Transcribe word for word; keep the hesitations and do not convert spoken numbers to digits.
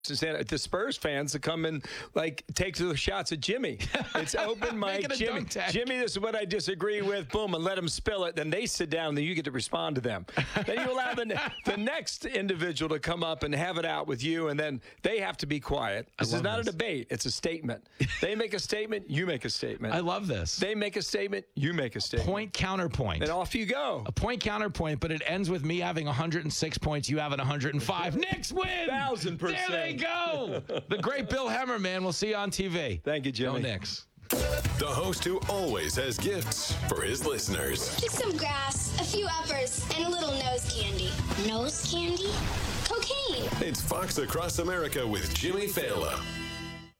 the Spurs fans to come and like take the shots at Jimmy. It's open mic, Jimmy. Jimmy, this is what I disagree with. Boom, and let them spill it. Then they sit down, and then you get to respond to them. Then you allow the, the next individual to come up and have it out with you, and then they have to be quiet. This is not this. a debate; it's a statement. They make a statement, you make a statement. I love this. They make a statement, you make a statement. Point counterpoint. And off you go. A point counterpoint, but it ends with me having one hundred six points, you having one hundred five. Knicks win. Thousand percent. There they go. The great Bill Hemmer, man. We'll see you on T V. Thank you, Jimmy. Go Knicks. The host who always has gifts for his listeners. Just some grass, a few uppers, and a little nose candy. Nose candy? Cocaine. It's Fox Across America with Jimmy Fallon.